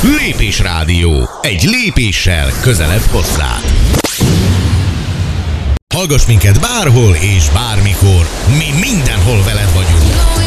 Lépés Rádió. Egy lépéssel közelebb hozzád. Hallgass minket bárhol és bármikor. Mi mindenhol veled vagyunk.